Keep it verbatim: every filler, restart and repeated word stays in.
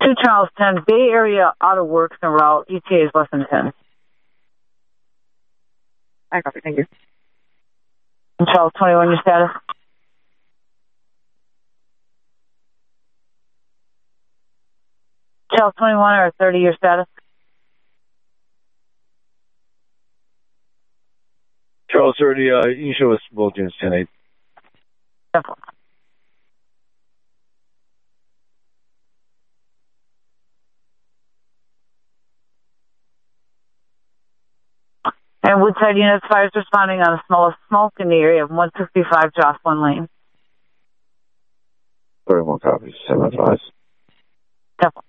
two Charles ten, Bay Area Auto Works en route. E T A is less than ten. I copy, thank you. Charles twenty-one, your status? Charles twenty-one or thirty, your status? Charles thirty, uh, you can show us both units ten eight. Definitely. And Woodside units, fires responding on a small smoke in the area of one sixty-five Jocelyn Lane. thirty-one copies, seven five. Definitely.